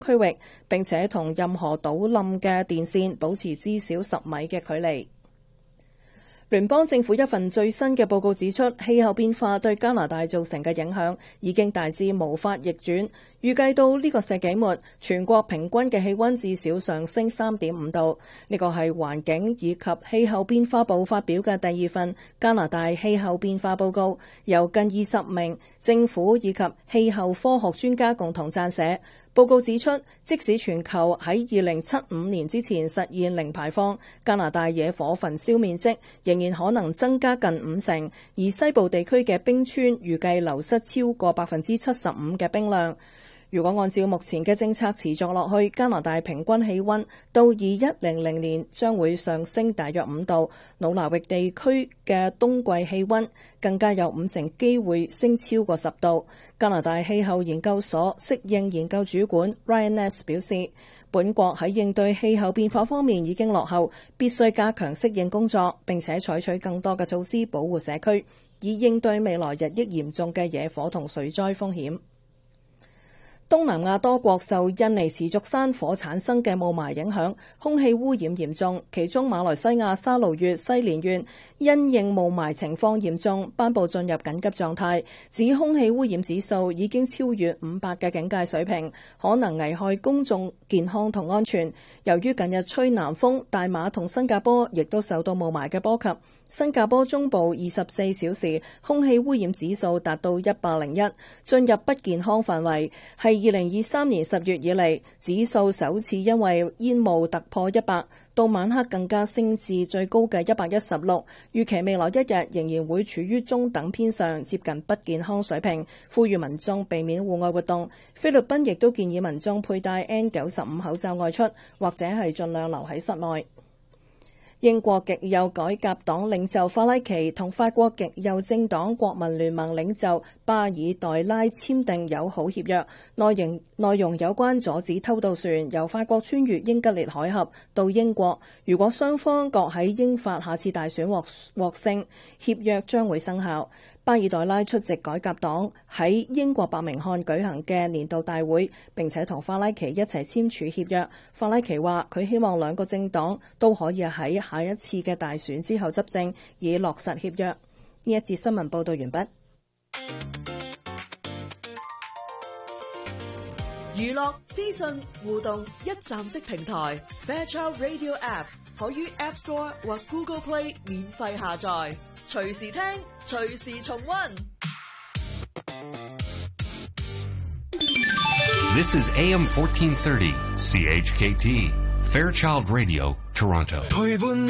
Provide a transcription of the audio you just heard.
區域，並且同任何倒冧嘅電線保持至少10米嘅距離。聯邦政府一份最新嘅報告指出，氣候變化對加拿大造成嘅影響已經大致無法逆轉。預計到呢個世紀末，全國平均嘅氣溫至少上升3.5度。呢個係環境以及氣候變化部發表嘅第2份加拿大氣候變化報告，由近20名政府以及氣候科學專家共同撰寫。報告指出，即使全球喺2075年之前實現零排放，加拿大野火焚燒面積仍然可能增加近50%，而西部地區嘅冰川預計流失超過75%嘅冰量。如果按照目前嘅政策持續落去，加拿大平均氣溫到2100年將會上升大約5度，努拿域地區嘅冬季氣溫更加有50%機會升超過10度。加拿大氣候研究所適應研究主管 Ryan Ness 表示，本國喺應對氣候變化方面已經落後，必須加強適應工作，並且採取更多嘅措施保護社區，以應對未來日益嚴重嘅野火同水災風險。東南亞多國受印尼持續山火產生嘅霧霾影響，空氣污染嚴重。其中馬來西亞沙勞越西連縣因應霧霾情況嚴重，頒布進入緊急狀態，指空氣污染指數已經超越500嘅警戒水平，可能危害公眾健康同安全。由於近日吹南風，大馬同新加坡亦都受到霧霾嘅波及。新加坡中部24小時空氣污染指數達到101，進入不健康範圍，係2023年10月以嚟指數首次因為煙霧突破100，到晚黑更加升至最高嘅116。預期未來一日仍然會處於中等偏上，接近不健康水平，呼籲民眾避免戶外活動。菲律賓亦都建議民眾佩戴 N95 口罩外出，或者係盡量留喺室內。英國極右改革黨領袖法拉奇同法國極右政黨國民聯盟領袖巴爾代拉簽訂友好協約，內容有關阻止偷渡船由法國穿越英吉利海峽到英國。如果雙方各喺英法下次大選獲勝，協約將會生效。巴爾代拉出席改革黨喺英國伯明翰舉行嘅年度大會，並且同法拉奇一齊簽署協約。法拉奇話佢希望兩個政黨都可以喺下一次嘅大選之後執政，以落實協約。呢一節新聞報道完畢。 娛樂資訊互動一站式平台 Fairchild Radio App 可於 App Store 或 Google Play 免費下載，隨時聽，隨時重溫。 This is AM 1430 CHKT Fairchild Radio Toronto。陪伴